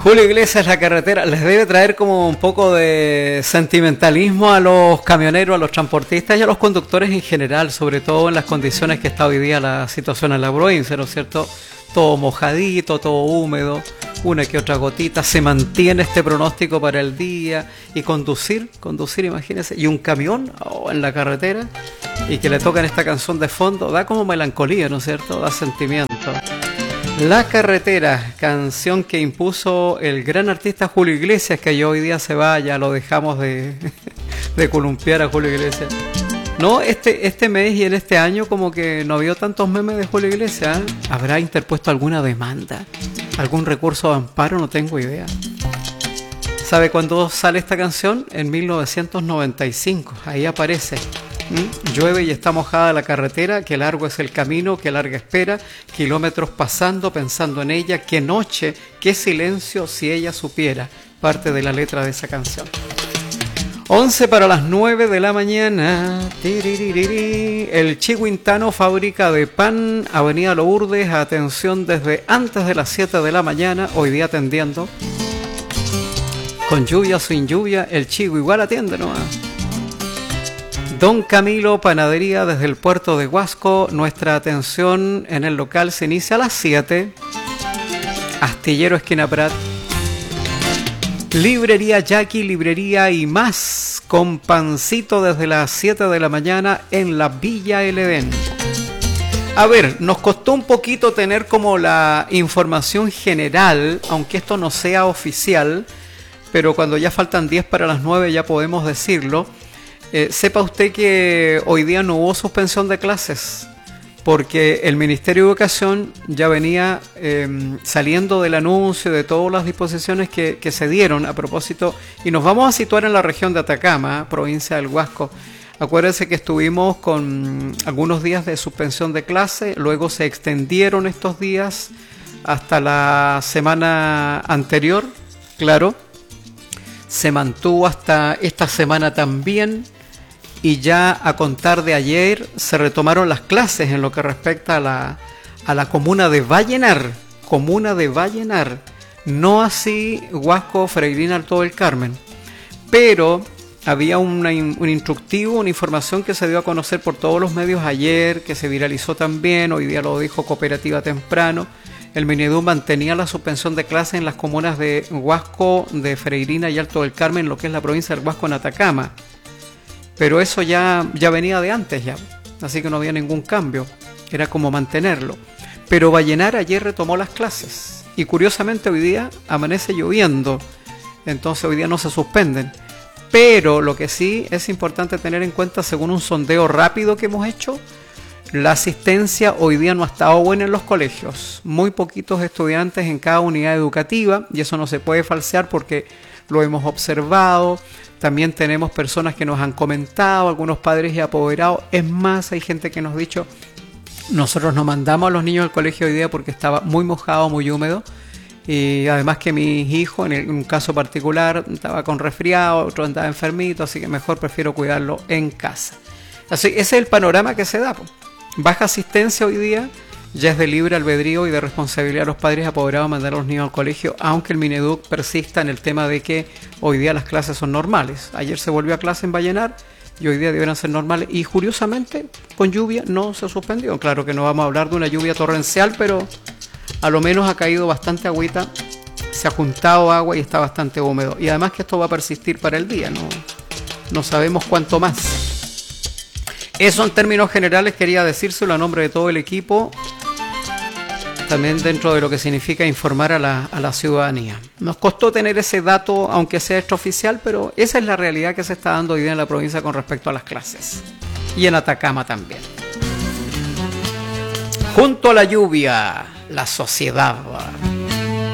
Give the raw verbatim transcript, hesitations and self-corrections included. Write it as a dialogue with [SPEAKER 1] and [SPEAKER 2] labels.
[SPEAKER 1] Julio Iglesias, La Carretera, les debe traer como un poco de sentimentalismo a los camioneros, a los transportistas y a los conductores en general, sobre todo en las condiciones que está hoy día la situación en la provincia, ¿no es cierto? Todo mojadito, todo húmedo, una que otra gotita, se mantiene este pronóstico para el día y conducir, conducir, imagínense, y un camión oh, en la carretera y que le tocan esta canción de fondo, da como melancolía, ¿no es cierto? Da sentimiento. La Carretera, canción que impuso el gran artista Julio Iglesias, que ya hoy día se va, ya lo dejamos de, de columpiar a Julio Iglesias. No, este, este mes y en este año como que no había tantos memes de Julio Iglesias. ¿eh? ¿Habrá interpuesto alguna demanda? ¿Algún recurso de amparo? No tengo idea. ¿Sabe cuándo sale esta canción? En mil novecientos noventa y cinco, ahí aparece. ¿Mm? Llueve y está mojada la carretera, qué largo es el camino, qué larga espera, kilómetros pasando pensando en ella, qué noche, qué silencio si ella supiera, parte de la letra de esa canción. once para las nueve de la mañana, el Chihuintano, fábrica de pan, Avenida Lourdes, atención desde antes de las siete de la mañana, hoy día atendiendo, con lluvia o sin lluvia, el Chihu igual atiende nomás. Don Camilo, panadería desde el puerto de Huasco. Nuestra atención en el local se inicia a las siete. Astillero esquina Prat. Librería Jackie, librería y más, con pancito desde las siete de la mañana en la Villa El Edén. A ver, nos costó un poquito tener como la información general, aunque esto no sea oficial, pero cuando ya faltan diez para las nueve ya podemos decirlo. Eh, sepa usted que hoy día no hubo suspensión de clases porque el Ministerio de Educación ya venía eh, saliendo del anuncio de todas las disposiciones que, que se dieron a propósito, y nos vamos a situar en la región de Atacama, provincia del Huasco. Acuérdense que estuvimos con algunos días de suspensión de clase, luego se extendieron estos días hasta la semana anterior, claro, se mantuvo hasta esta semana también. Y ya a contar de ayer se retomaron las clases en lo que respecta a la, a la comuna de Vallenar, comuna de Vallenar, no así Huasco, Freirina, Alto del Carmen. Pero había una, un instructivo, una información que se dio a conocer por todos los medios ayer, que se viralizó también, hoy día lo dijo Cooperativa temprano. El Minedu mantenía la suspensión de clases en las comunas de Huasco, de Freirina y Alto del Carmen, lo que es la provincia del Huasco en Atacama. Pero eso ya, ya venía de antes ya, así que no había ningún cambio, era como mantenerlo. Pero Vallenar ayer retomó las clases y curiosamente hoy día amanece lloviendo, entonces hoy día no se suspenden. Pero lo que sí es importante tener en cuenta, según un sondeo rápido que hemos hecho, la asistencia hoy día no ha estado buena en los colegios. Muy poquitos estudiantes en cada unidad educativa y eso no se puede falsear porque lo hemos observado. También tenemos personas que nos han comentado, algunos padres y apoderados. Es más, hay gente que nos ha dicho, nosotros no mandamos a los niños al colegio hoy día porque estaba muy mojado, muy húmedo. Y además que mi hijo, en un caso particular, estaba con resfriado, otro andaba enfermito, así que mejor prefiero cuidarlo en casa. Así, ese es el panorama que se da. Baja asistencia hoy día, ya es de libre albedrío y de responsabilidad de los padres apoderados mandar a los niños al colegio, aunque el Mineduc persista en el tema de que hoy día las clases son normales. Ayer se volvió a clase en Vallenar y hoy día deberán ser normales. Y curiosamente, con lluvia no se suspendió. Claro que no vamos a hablar de una lluvia torrencial, pero a lo menos ha caído bastante agüita, se ha juntado agua y está bastante húmedo. Y además que esto va a persistir para el día, no, no sabemos cuánto más. Eso en términos generales quería decírselo a nombre de todo el equipo, también dentro de lo que significa informar a la, a la ciudadanía. Nos costó tener ese dato, aunque sea extraoficial, pero esa es la realidad que se está dando hoy día en la provincia con respecto a las clases. Y en Atacama también. Junto a la lluvia, la sociedad.